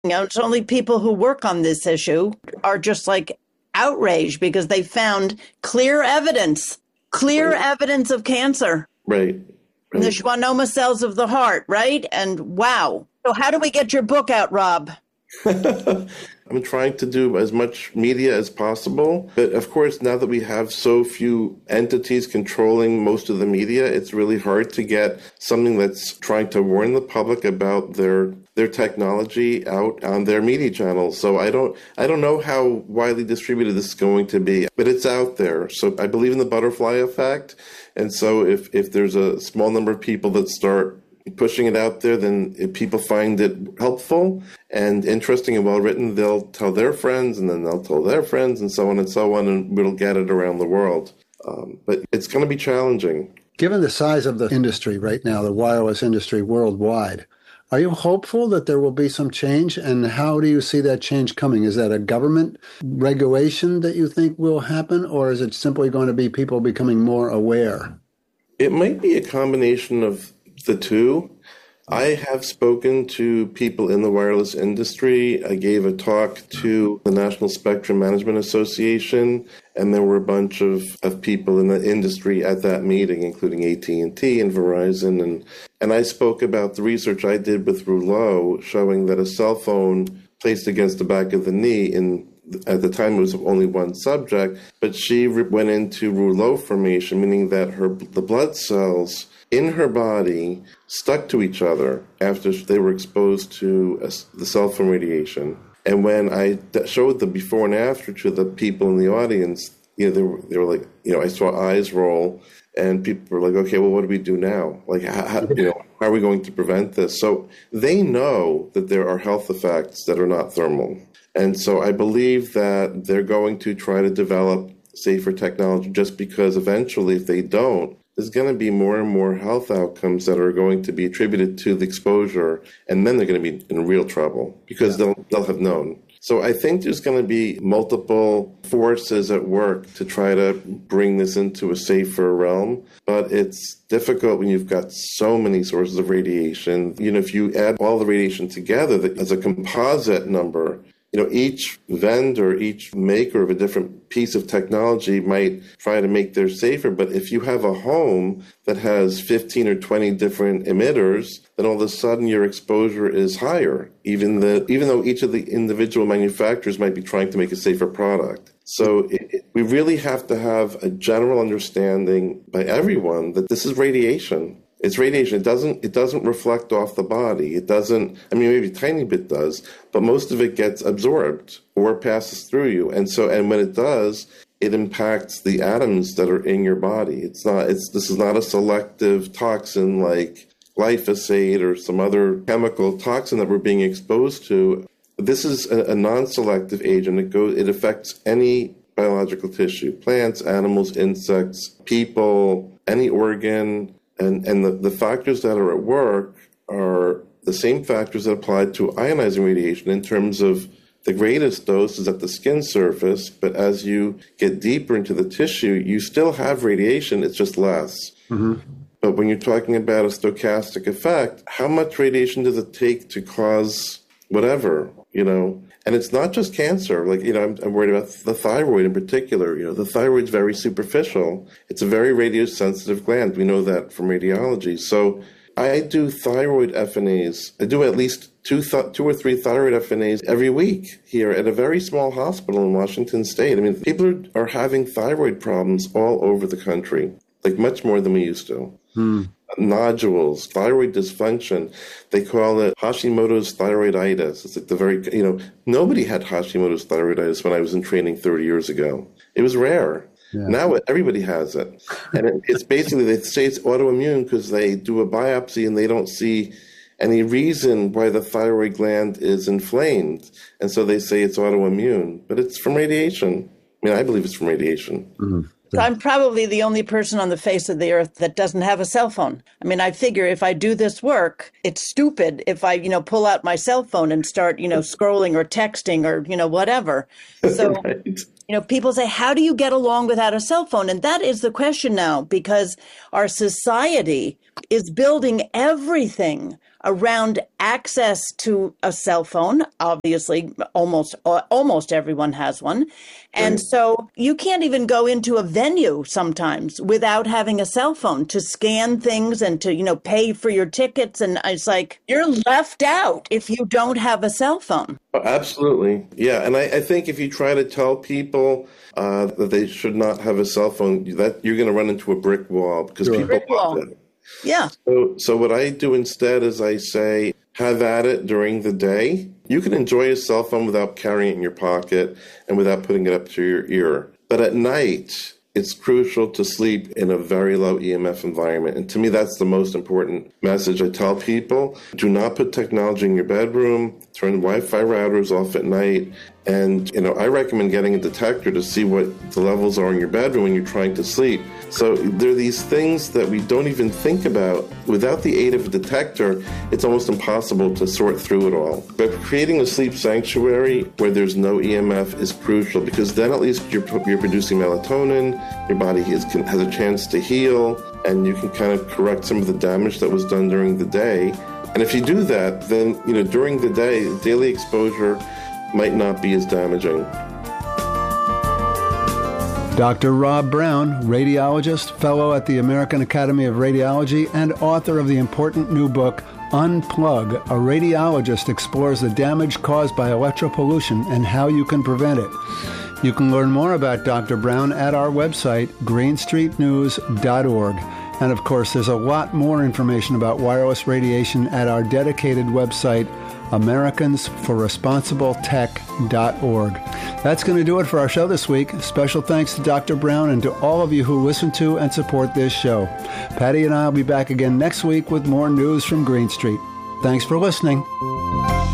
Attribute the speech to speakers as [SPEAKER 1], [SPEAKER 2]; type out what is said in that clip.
[SPEAKER 1] It's only people who work on this issue are just like outraged because they found clear
[SPEAKER 2] Right.
[SPEAKER 1] evidence of cancer
[SPEAKER 2] Right.
[SPEAKER 1] in the
[SPEAKER 2] Right.
[SPEAKER 1] schwannoma cells of the heart, right? And wow. So how do we get your book out, Rob?
[SPEAKER 2] I'm trying to do as much media as possible. But of course, now that we have so few entities controlling most of the media, it's really hard to get something that's trying to warn the public about their technology out on their media channels. So I don't know how widely distributed this is going to be, but it's out there. So I believe in the butterfly effect. And so if there's a small number of people that start pushing it out there, then if people find it helpful and interesting and well written, they'll tell their friends, and then they'll tell their friends, and so on, and we'll get it around the world. But it's going to be challenging.
[SPEAKER 3] Given the size of the industry right now, the wireless industry worldwide, are you hopeful that there will be some change? And how do you see that change coming? Is that a government regulation that you think will happen, or is it simply going to be people becoming more aware?
[SPEAKER 2] It might be a combination of the two. I have spoken to people in the wireless industry. I gave a talk to the National Spectrum Management Association, and there were a bunch of people in the industry at that meeting, including AT&T and Verizon. And I spoke about the research I did with Rouleau, showing that a cell phone placed against the back of the knee at the time it was only one subject, but she went into Rouleau formation, meaning that the blood cells in her body stuck to each other after they were exposed to the cell phone radiation. And when I showed the before and after to the people in the audience, they were like, I saw eyes roll, and people were like, okay, well, what do we do now? Like, how are we going to prevent this? So they know that there are health effects that are not thermal. And so I believe that they're going to try to develop safer technology, just because eventually, if they don't, there's going to be more and more health outcomes that are going to be attributed to the exposure, and then they're going to be in real trouble because they'll have known. So I think there's going to be multiple forces at work to try to bring this into a safer realm, but it's difficult when you've got so many sources of radiation. If you add all the radiation together as a composite number, each vendor, each maker of a different piece of technology might try to make theirs safer. But if you have a home that has 15 or 20 different emitters, then all of a sudden your exposure is higher, even though each of the individual manufacturers might be trying to make a safer product. So we really have to have a general understanding by everyone that this is radiation. It's radiation. It doesn't reflect off the body. It doesn't, maybe a tiny bit does, but most of it gets absorbed or passes through you. And when it does, it impacts the atoms that are in your body. This is not a selective toxin like glyphosate or some other chemical toxin that we're being exposed to. This is a non-selective agent. It affects any biological tissue, plants, animals, insects, people, any organ. And the factors that are at work are the same factors that apply to ionizing radiation in terms of the greatest dose is at the skin surface, but as you get deeper into the tissue, you still have radiation, it's just less. Mm-hmm. But when you're talking about a stochastic effect, how much radiation does it take to cause whatever, And it's not just cancer. I'm worried about the thyroid in particular. The thyroid's very superficial. It's a very radiosensitive gland. We know that from radiology. So I do thyroid FNAs. I do at least two or three thyroid FNAs every week here at a very small hospital in Washington State. People are having thyroid problems all over the country, like much more than we used to. Nodules, thyroid dysfunction. They call it Hashimoto's thyroiditis. It's like nobody had Hashimoto's thyroiditis when I was in training 30 years ago. It was rare. Yeah. Now everybody has it. And it's basically, they say it's autoimmune because they do a biopsy and they don't see any reason why the thyroid gland is inflamed. And so they say it's autoimmune, but it's from radiation. I believe it's from radiation.
[SPEAKER 3] Mm-hmm.
[SPEAKER 1] So I'm probably the only person on the face of the earth that doesn't have a cell phone. I figure if I do this work, it's stupid if I, pull out my cell phone and start, scrolling or texting or, whatever. So,
[SPEAKER 2] right.
[SPEAKER 1] People say, how do you get along without a cell phone? And that is the question now, because our society is building everything around access to a cell phone. Obviously, almost everyone has one. And so you can't even go into a venue sometimes without having a cell phone to scan things and to, pay for your tickets. And it's like, you're left out if you don't have a cell phone.
[SPEAKER 2] Oh, absolutely. Yeah. And I think if you try to tell people that they should not have a cell phone, that you're going to run into a brick wall because people love it.
[SPEAKER 1] Yeah.
[SPEAKER 2] So what I do instead is I say, have at it during the day. You can enjoy a cell phone without carrying it in your pocket and without putting it up to your ear. But at night, it's crucial to sleep in a very low EMF environment. And to me, that's the most important message I tell people. Do not put technology in your bedroom. Turn Wi-Fi routers off at night. And, I recommend getting a detector to see what the levels are in your bedroom when you're trying to sleep. So there are these things that we don't even think about. Without the aid of a detector, it's almost impossible to sort through it all. But creating a sleep sanctuary where there's no EMF is crucial because then at least you're producing melatonin, your body has a chance to heal, and you can kind of correct some of the damage that was done during the day. And if you do that, then, during the day, daily exposure might not be as damaging.
[SPEAKER 3] Dr. Rob Brown, radiologist, fellow at the American Academy of Radiology, and author of the important new book, Unplug, A Radiologist Explores the Damage Caused by Electropollution and How You Can Prevent It. You can learn more about Dr. Brown at our website, greenstreetnews.org. And of course, there's a lot more information about wireless radiation at our dedicated website, AmericansForResponsibleTech.org. That's going to do it for our show this week. Special thanks to Dr. Brown and to all of you who listen to and support this show. Patty and I will be back again next week with more news from Green Street. Thanks for listening.